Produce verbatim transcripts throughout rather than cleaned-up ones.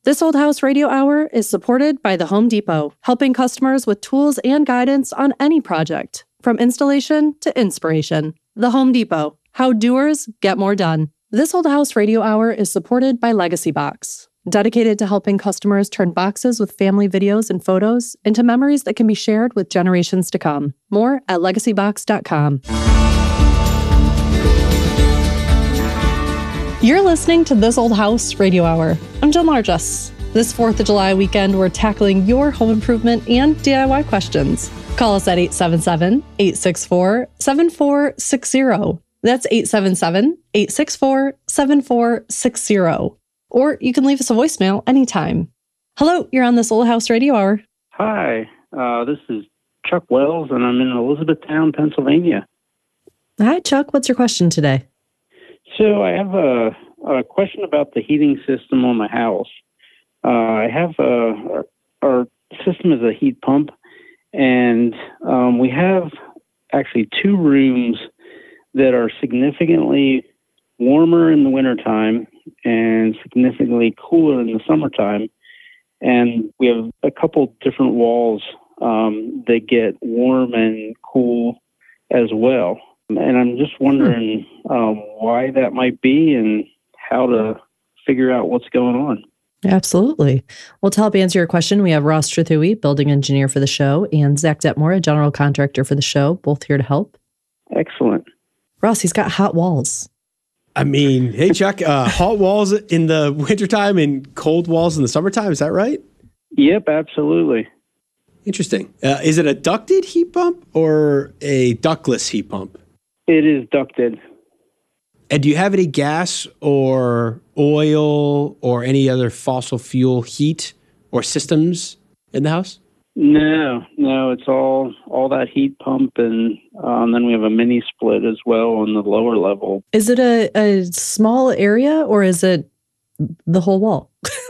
This Old House Radio Hour is supported by the Home Depot, helping customers with tools and guidance on any project, from installation to inspiration. The Home Depot, how doers get more done. This Old House Radio Hour is supported by Legacy Box, dedicated to helping customers turn boxes with family videos and photos into memories that can be shared with generations to come. More at legacy box dot com. You're listening to This Old House Radio Hour. I'm Jen Largess. This fourth of July weekend, we're tackling your home improvement and D I Y questions. Call us at eight seven seven, eight six four, seven four six zero. That's eight seven seven, eight six four, seven four six zero. Or you can leave us a voicemail anytime. Hello, you're on This Old House Radio Hour. Hi, uh, this is Chuck Wells, and I'm in Elizabethtown, Pennsylvania. Hi, Chuck. What's your question today? So I have a, a question about the heating system on my house. Uh, I have a, our, our system is a heat pump, and um, we have actually two rooms that are significantly warmer in the wintertime and significantly cooler in the summertime. And we have a couple different walls um, that get warm and cool as well. And I'm just wondering um, why that might be and how to figure out what's going on. Absolutely. Well, to help answer your question, we have Ross Trethewey, building engineer for the show, and Zach Detmore, a general contractor for the show, both here to help. Excellent. Ross, he's got hot walls. I mean, hey, Chuck, uh, hot walls in the wintertime and cold walls in the summertime. Is that right? Yep, absolutely. Interesting. Uh, is it a ducted heat pump or a ductless heat pump? It is ducted. And do you have any gas or oil or any other fossil fuel heat or systems in the house? No, no, it's all all that heat pump, and um, then we have a mini split as well on the lower level. Is it a, a small area or is it the whole wall?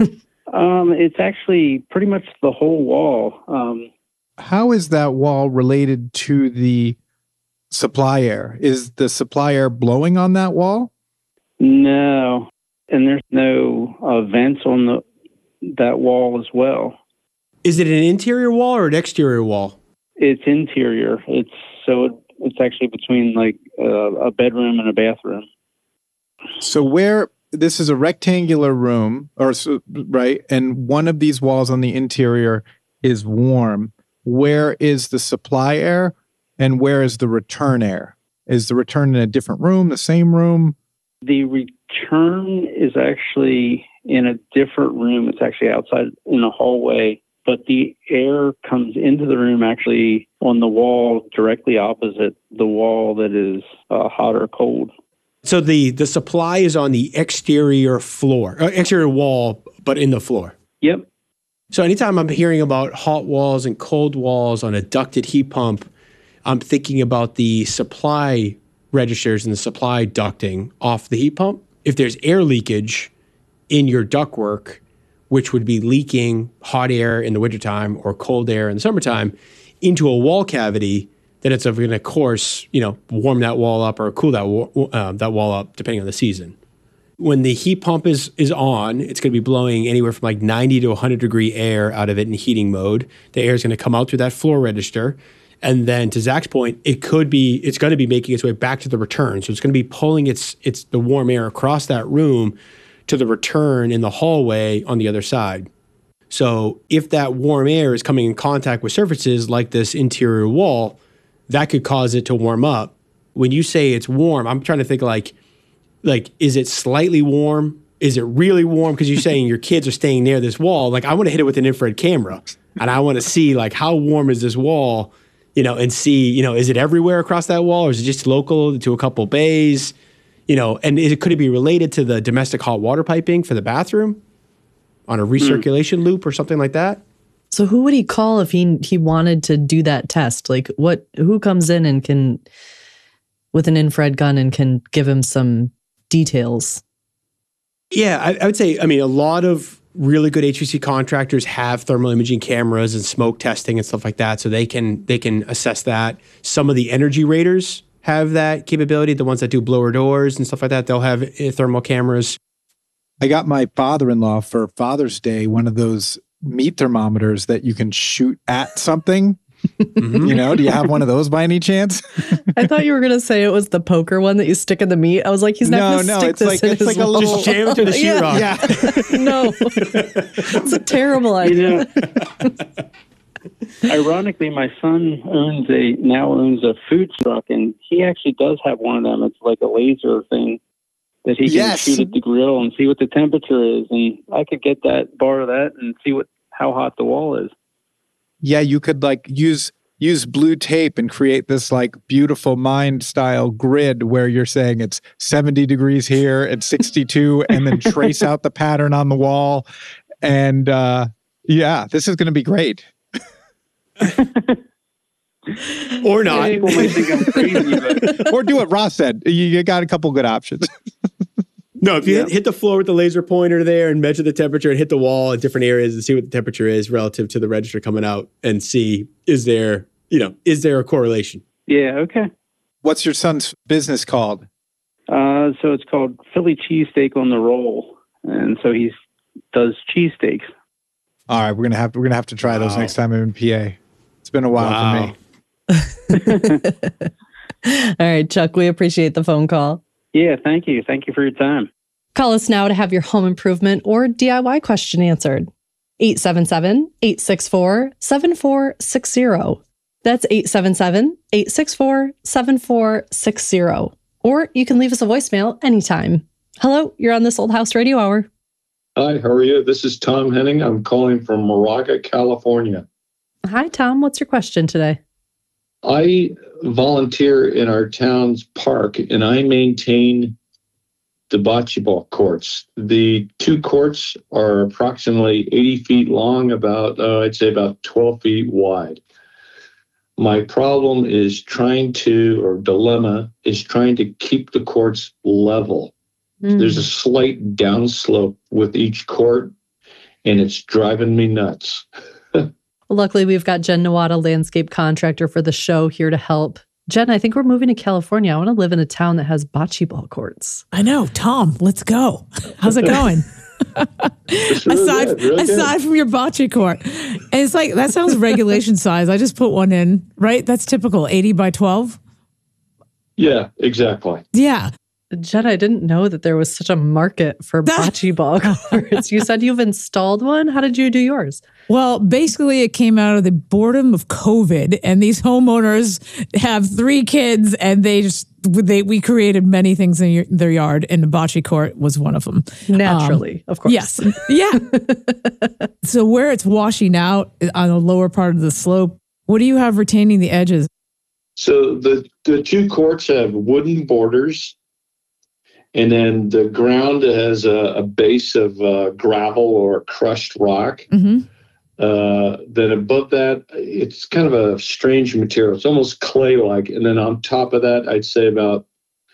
um, it's actually pretty much the whole wall. Um, How is that wall related to the supply air? Is the supply air blowing on that wall? No, and there's no uh, vents on the that wall as well. Is it an interior wall or an exterior wall? It's interior. It's so it, it's actually between like uh, a bedroom and a bathroom. So where this is a rectangular room, or right, and one of these walls on the interior is warm. Where is the supply air? And where is the return air? Is the return in a different room, the same room? The return is actually in a different room. It's actually outside in a hallway, but the air comes into the room actually on the wall directly opposite the wall that is uh, hot or cold. So the, the supply is on the exterior floor, uh, exterior wall, but in the floor. Yep. So anytime I'm hearing about hot walls and cold walls on a ducted heat pump, I'm thinking about the supply registers and the supply ducting off the heat pump. If there's air leakage in your ductwork, which would be leaking hot air in the wintertime or cold air in the summertime into a wall cavity, then it's going to, of course, you know, warm that wall up or cool that wa- uh, that wall up depending on the season. When the heat pump is is on, it's going to be blowing anywhere from like ninety to one hundred degree air out of it in heating mode. The air is going to come out through that floor register. And then to Zach's point, it could be, it's going to be making its way back to the return. So it's going to be pulling its its the warm air across that room to the return in the hallway on the other side. So if that warm air is coming in contact with surfaces like this interior wall, that could cause it to warm up. When you say it's warm, I'm trying to think like, like, is it slightly warm? Is it really warm? Because you're saying your kids are staying near this wall. Like, I want to hit it with an infrared camera and I want to see like how warm is this wall, you know, and see, you know, is it everywhere across that wall or is it just local to a couple bays, you know, and is it, could it be related to the domestic hot water piping for the bathroom on a recirculation mm. loop or something like that? So who would he call if he he wanted to do that test? Like what, who comes in and can, with an infrared gun and can give him some details? Yeah, I, I would say, I mean, a lot of really good H V A C contractors have thermal imaging cameras and smoke testing and stuff like that, so they can they can assess that. Some of the energy raters have that capability. The ones that do blower doors and stuff like that, they'll have thermal cameras. I got my father-in-law for Father's Day one of those meat thermometers that you can shoot at something. Mm-hmm. You know, do you have one of those by any chance? I thought you were going to say it was the poker one that you stick in the meat. I was like, he's not no, going to no, stick it's this like, in it's his like a wall. little Just jam it to the sheetrock. Yeah. No, it's a terrible idea. You know, ironically, my son owns a now owns a food truck, and he actually does have one of them. It's like a laser thing that he can Yes. shoot at the grill and see what the temperature is. And I could get that, borrow that, and see what how hot the wall is. Yeah, you could like use use blue tape and create this like beautiful mind style grid where you're saying it's seventy degrees here and sixty-two and then trace out the pattern on the wall. And uh, yeah, this is going to be great. Or not. People might think I'm crazy, but Or do what Ross said. You, you got a couple good options. No, if you Yeah. hit, hit the floor with the laser pointer there and measure the temperature and hit the wall at different areas and see what the temperature is relative to the register coming out and see, is there, you know, is there a correlation? yeah, okay. What's your son's business called? Uh, so it's called Philly cheesesteak on the roll, and so he does cheesesteaks. All right, we're gonna have we're gonna have to try those Wow. next time I'm in P A. It's been a while Wow. for me. All right, Chuck, we appreciate the phone call. Yeah, thank you. Thank you for your time. Call us now to have your home improvement or D I Y question answered. eight seven seven, eight six four, seven four six zero. That's eight seven seven, eight six four, seven four six zero. Or you can leave us a voicemail anytime. Hello, you're on This Old House Radio Hour. Hi, how are you? This is Tom Henning. I'm calling from Moraga, California. Hi, Tom. What's your question today? I volunteer in our town's park and I maintain the bocce ball courts. The two courts are approximately eighty feet long, about, uh, I'd say about twelve feet wide. My problem is trying to, or dilemma, is trying to keep the courts level. Mm. There's a slight downslope with each court, and it's driving me nuts. Luckily, we've got Jen Nawada, landscape contractor for the show, here to help. Jen, I think we're moving to California. I want to live in a town that has bocce ball courts. I know, Tom. Let's go. How's it going? It's really aside good, really good. aside from your bocce court, and it's like that sounds regulation size. I just put one in, right? That's typical, eighty by twelve. Yeah, exactly. Yeah. Jen, I didn't know that there was such a market for bocce ball courts. You said you've installed one. How did you do yours? Well, basically, it came out of the boredom of COVID, and these homeowners have three kids, and they just they we created many things in your, their yard, and the bocce court was one of them. Naturally, Um, of course. Yes, yeah. So where it's washing out on the lower part of the slope, what do you have retaining the edges? So the, the two courts have wooden borders, and then the ground has a, a base of uh, gravel or crushed rock. Mm-hmm. Uh, then above that, it's kind of a strange material. It's almost clay-like. And then on top of that, I'd say about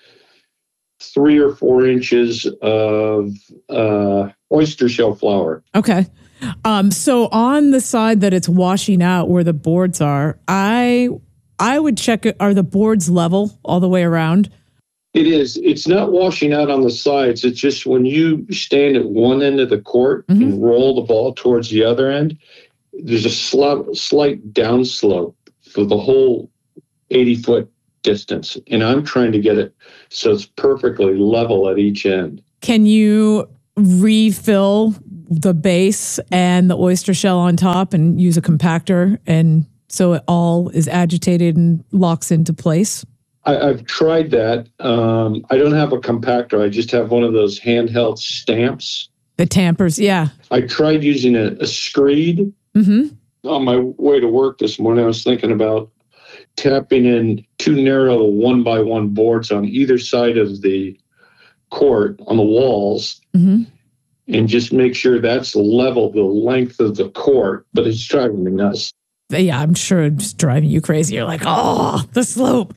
three or four inches of uh, oyster shell flour. Okay. Um, so on the side that it's washing out where the boards are, I I would check it, are the boards level all the way around? It is. It's not washing out on the sides. It's just when you stand at one end of the court Mhm. and roll the ball towards the other end, there's a slight, slight downslope for the whole eighty foot distance. And I'm trying to get it so it's perfectly level at each end. Can you refill the base and the oyster shell on top and use a compactor and so it all is agitated and locks into place? I, I've tried that. Um, I don't have a compactor. I just have one of those handheld stamps. The tampers, yeah. I tried using a, a screed. Mm-hmm. On my way to work this morning, I was thinking about tapping in two narrow one by one boards on either side of the court on the walls Mm-hmm. and just make sure that's level the length of the court. But it's driving me nuts. Yeah, I'm sure it's driving you crazy. You're like, oh, the slope.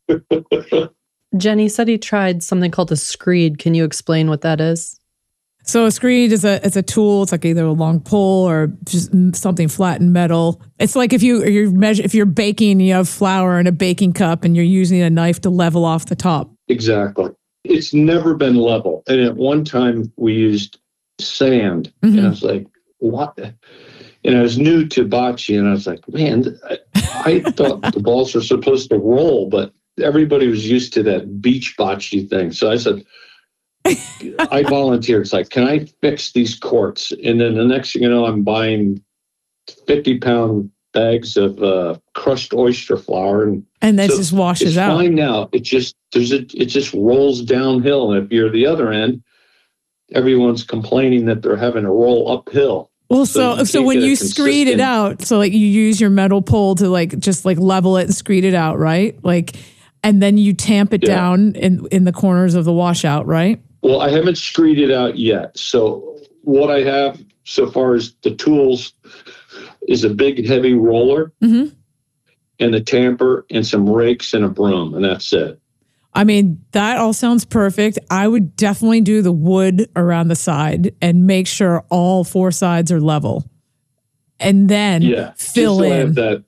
Jenny said he tried something called a screed. Can you explain what that is? So a screed is a it's a tool. It's like either a long pole or just something flat in metal. It's like if you you're measure if you're baking, you have flour in a baking cup, and you're using a knife to level off the top. Exactly. It's never been level. And at one time, we used sand. Mhm. And I was like, what? And I was new to bocce, and I was like, man, I, I thought the balls were supposed to roll, but everybody was used to that beach bocce thing. So I said, I volunteered. It's like, can I fix these courts? And then the next thing you know, I'm buying fifty pound bags of uh, crushed oyster flour, and And that so just washes it's out. fine now. It just there's a, it just rolls downhill. And if you're the other end, everyone's complaining that they're having to roll uphill. Well, So so you so, can't when get a you screed it consistent- out, so like you use your metal pole to like just like level it and screed it out, right? Like, and then you tamp it Yeah. down in in the corners of the washout, right? Well, I haven't screed it out yet. So what I have so far is the tools is a big heavy roller Mm-hmm. and a tamper and some rakes and a broom, and that's it. I mean, that all sounds perfect. I would definitely do the wood around the side and make sure all four sides are level, and then Yeah, fill just so I have in. that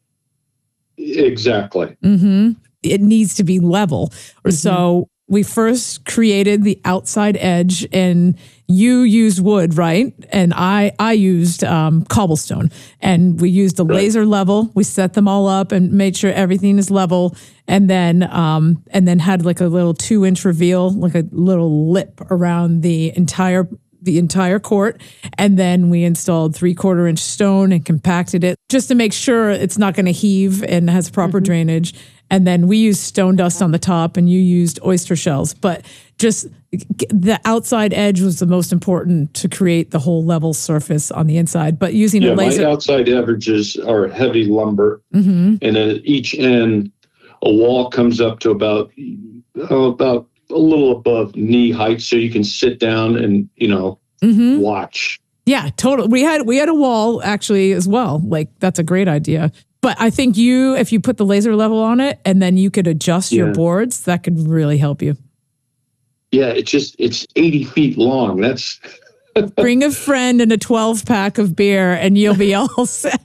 exactly. Mm-hmm. It needs to be level. So we first created the outside edge, and you used wood, right? And I I used um, cobblestone, and we used the Right. laser level. We set them all up and made sure everything is level, and then um, and then had like a little two inch reveal, like a little lip around the entire the entire court, and then we installed three quarter inch stone and compacted it just to make sure it's not going to heave and has proper drainage. And then we used stone dust on the top, and you used oyster shells. But just the outside edge was the most important to create the whole level surface on the inside. But using Yeah, a my laser, outside averages are heavy lumber, Mhm. and then at each end, a wall comes up to about oh, about a little above knee height, so you can sit down and you know Mhm. watch. Yeah, total. We had we had a wall actually as well. Like that's a great idea. But I think you, if you put the laser level on it, and then you could adjust your Yeah. boards, that could really help you. Yeah, it's just it's eighty feet long. That's Bring a friend and a twelve pack of beer, and you'll be all set.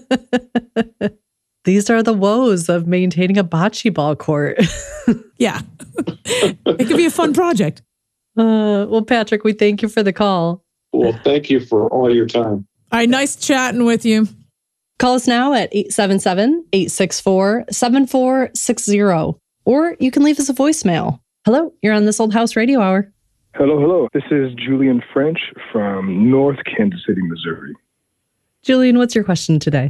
These are the woes of maintaining a bocce ball court. Yeah, it could be a fun project. Uh, well, Patrick, we thank you for the call. well. Thank you for all your time. All right, nice chatting with you. Call us now at eight seven seven, eight six four, seven four six zero, or you can leave us a voicemail. Hello, you're on This Old House Radio Hour. Hello, hello. This is Julian French from North Kansas City, Missouri. Julian, what's your question today?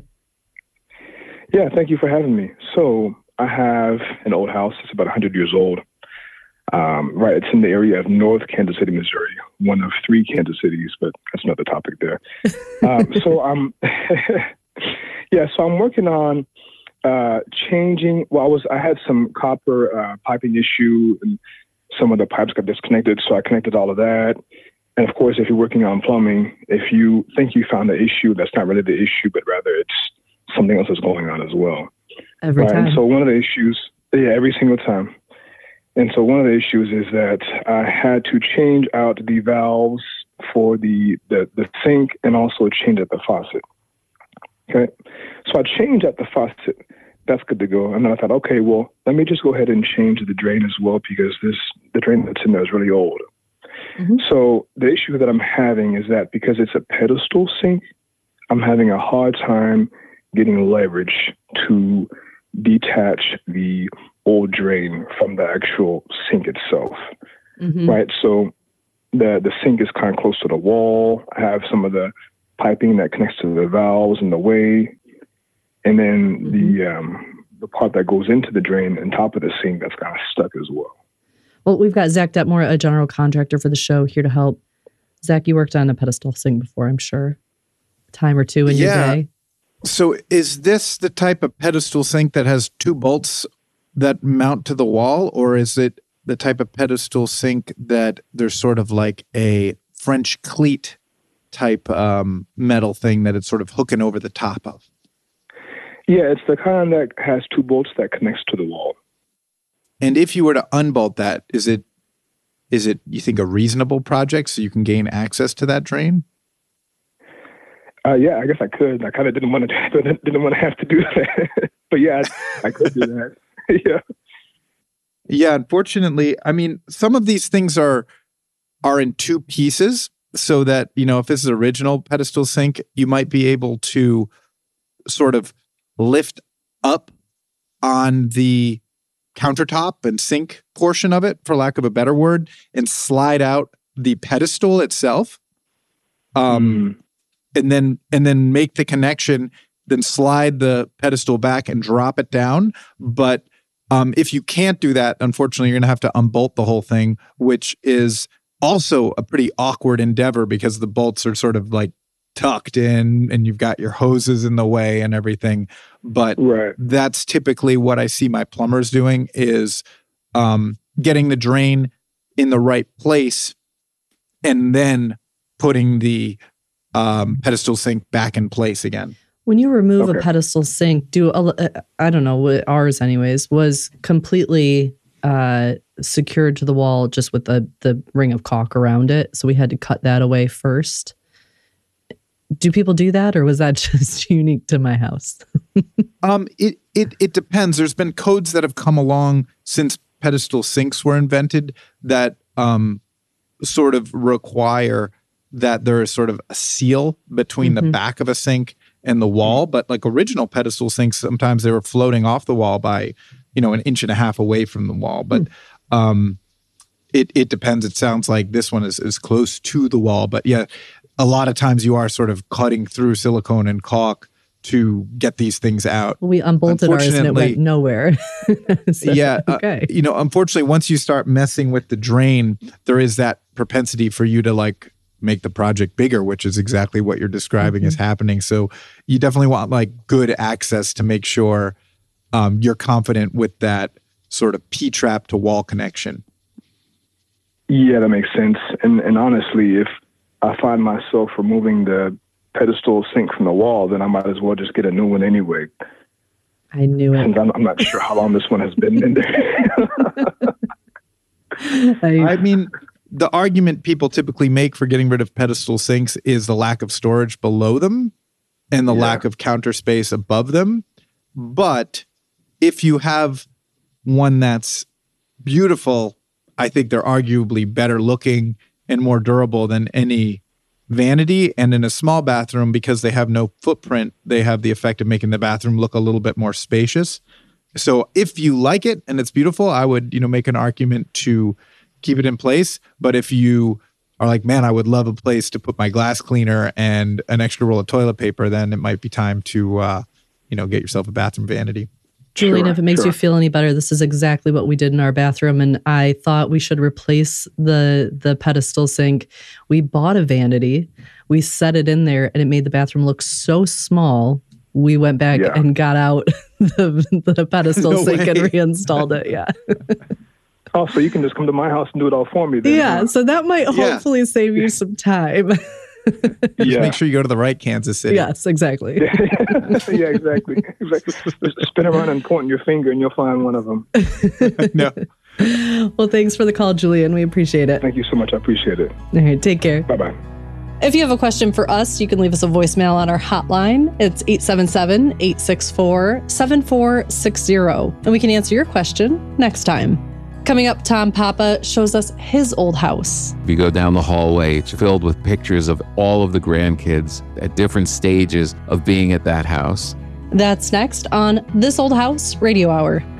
Yeah, thank you for having me. So I have an old house. It's about one hundred years old. Um, right, it's in the area of North Kansas City, Missouri, one of three Kansas cities, but that's another topic there. um, so I'm, yeah, so I'm working on uh, changing. Well, I was I had some copper uh, piping issue, and some of the pipes got disconnected, so I connected all of that. And of course, if you're working on plumbing, if you think you found the issue, that's not really the issue, but rather it's something else that's going on as well. Every right? time. And so one of the issues, yeah, every single time. And so one of the issues is that I had to change out the valves for the, the, the sink and also change out the faucet. Okay. So I changed out the faucet. That's good to go. And then I thought, okay, well, let me just go ahead and change the drain as well, because this the drain that's in there is really old. Mhm. So the issue that I'm having is that because it's a pedestal sink, I'm having a hard time getting leverage to detach the old drain from the actual sink itself. Mhm. Right. So the the sink is kind of close to the wall. I have some of the piping that connects to the valves in the way. And then Mhm. the um, the part that goes into the drain on top of the sink, that's kind of stuck as well. Well, we've got Zach Detmore, a general contractor for the show, here to help. Zach, you worked on a pedestal sink before, I'm sure. A time or two in Yeah. your day. So is this the type of pedestal sink that has two bolts that mount to the wall, or is it the type of pedestal sink that there's sort of like a French cleat type um, metal thing that it's sort of hooking over the top of? Yeah, it's the kind that has two bolts that connects to the wall. And if you were to unbolt that, is it is it you think a reasonable project so you can gain access to that drain? Uh, yeah, I guess I could. I kind of didn't want to didn't want to have to do that, but yeah, I, I could do that. Yeah. Yeah, unfortunately, I mean, some of these things are are in two pieces, so that, you know, if this is original pedestal sink, you might be able to sort of lift up on the countertop and sink portion of it, for lack of a better word, and slide out the pedestal itself. Um, mm. and then and then make the connection, then slide the pedestal back and drop it down. But um, if you can't do that, unfortunately, you're going to have to unbolt the whole thing, which is also a pretty awkward endeavor because the bolts are sort of like tucked in and you've got your hoses in the way and everything. But right. that's typically what I see my plumbers doing is um, getting the drain in the right place and then putting the um, pedestal sink back in place again. When you remove okay. a pedestal sink, do a, I don't know, what ours anyways, was completely uh, secured to the wall just with the, the ring of caulk around it. So we had to cut that away first. Do people do that, or was that just unique to my house? um, it, it it depends. There's been codes that have come along since pedestal sinks were invented that um, sort of require that there is sort of a seal between mm-hmm. the back of a sink and the wall. But like original pedestal sinks, sometimes they were floating off the wall by, you know, an inch and a half away from the wall. But um, it it depends. It sounds like this one is, is close to the wall. But yeah, a lot of times you are sort of cutting through silicone and caulk to get these things out. We unbolted ours and it went nowhere. so, yeah. Okay. Uh, you know, unfortunately, once you start messing with the drain, there is that propensity for you to like make the project bigger, which is exactly what you're describing mm-hmm. is happening. So you definitely want like good access to make sure um, you're confident with that sort of P-trap to wall connection. Yeah, that makes sense. And and honestly, if I find myself removing the pedestal sink from the wall, then I might as well just get a new one anyway. I knew it. Since I'm, I'm not sure how long this one has been in there. I, I mean, the argument people typically make for getting rid of pedestal sinks is the lack of storage below them and the yeah. lack of counter space above them. But if you have one that's beautiful, I think they're arguably better looking and more durable than any vanity. And in a small bathroom, because they have no footprint, they have the effect of making the bathroom look a little bit more spacious. So if you like it and it's beautiful, I would, you know, make an argument to keep it in place. But if you are like, man, I would love a place to put my glass cleaner and an extra roll of toilet paper, then it might be time to, uh, you know, get yourself a bathroom vanity. Julian, sure, if it makes sure. you feel any better, this is exactly what we did in our bathroom. And I thought we should replace the the pedestal sink. We bought a vanity. We set it in there and it made the bathroom look so small. We went back yeah. and got out the, the pedestal no sink way. and reinstalled it. Yeah. Oh, so you can just come to my house and do it all for me then. Yeah. Huh? So that might yeah. hopefully save you some time. Just yeah. make sure you go to the right Kansas City. Yes, exactly. yeah, exactly. Exactly. Just spin around and point your finger and you'll find one of them. No. Well, thanks for the call, Julian. We appreciate it. Thank you so much. I appreciate it. All right. Take care. Bye-bye. If you have a question for us, you can leave us a voicemail on our hotline. It's eight seven seven, eight six four, seven four six zero. And we can answer your question next time. Coming up, Tom Papa shows us his old house. If you go down the hallway, it's filled with pictures of all of the grandkids at different stages of being at that house. That's next on This Old House Radio Hour.